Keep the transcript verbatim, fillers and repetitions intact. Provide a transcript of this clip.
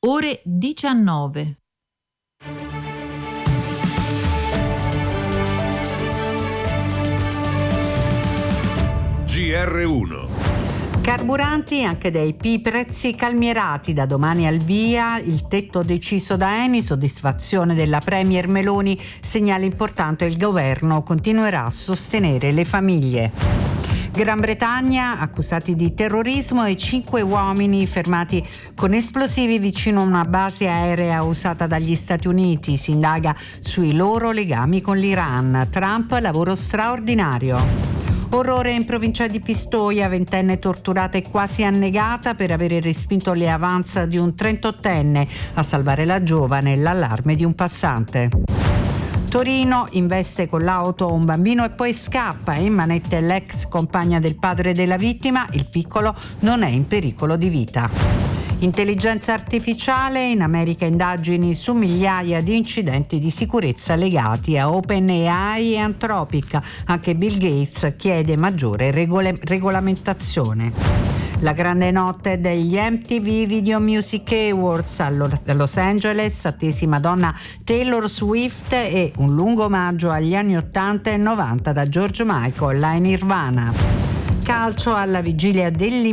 ore diciannove. G R uno. Carburanti, anche dei P, prezzi calmierati da domani al via, il tetto deciso da Eni, soddisfazione della Premier Meloni, segnale importante: il governo continuerà a sostenere le famiglie. Gran Bretagna, accusati di terrorismo e cinque uomini fermati con esplosivi vicino a una base aerea usata dagli Stati Uniti, si indaga sui loro legami con l'Iran. Trump, lavoro straordinario. Orrore in provincia di Pistoia, ventenne torturata e quasi annegata per avere respinto le avance di un trentottenne. A salvare la giovane l'allarme di un passante. Torino, investe con l'auto un bambino e poi scappa. In manette l'ex compagna del padre della vittima, il piccolo non è in pericolo di vita. Intelligenza artificiale, in America indagini su migliaia di incidenti di sicurezza legati a OpenAI e Anthropic. Anche Bill Gates chiede maggiore regole- regolamentazione. La grande notte degli M T V Video Music Awards a Los Angeles, attesi Madonna Taylor Swift e un lungo omaggio agli anni ottanta e novanta da George Michael ai Nirvana. Calcio, alla vigilia degli